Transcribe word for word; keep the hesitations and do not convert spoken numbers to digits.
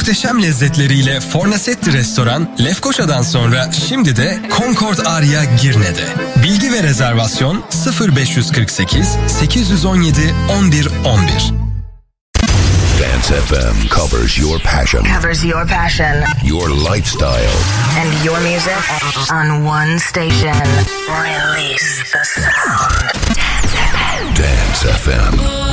Muhteşem lezzetleriyle Fornasetti Restoran, Lefkoşa'dan sonra şimdi de Concord Aria Girne'de. Bilgi ve rezervasyon sıfır beş kırk sekiz sekiz on yedi on bir on bir. Dance F M covers your passion. Covers your passion. Your lifestyle. And your music on one station. Release the sound. Dance F M.